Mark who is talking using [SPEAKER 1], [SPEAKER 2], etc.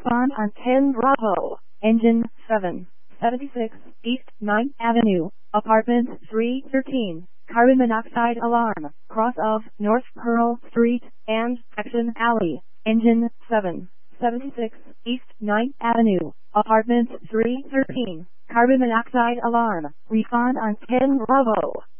[SPEAKER 1] Respond on 10 Bravo, engine 7, 76 East 9th Avenue, apartment 313, carbon monoxide alarm, cross of North Pearl Street and Action Alley, engine 7, 76 East 9th Avenue, apartment 313, carbon monoxide alarm, respond on 10 Bravo.